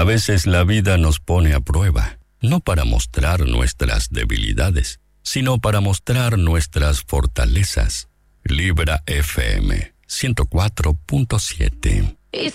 A veces la vida nos pone a prueba, no para mostrar nuestras debilidades, sino para mostrar nuestras fortalezas. Libra FM 104.7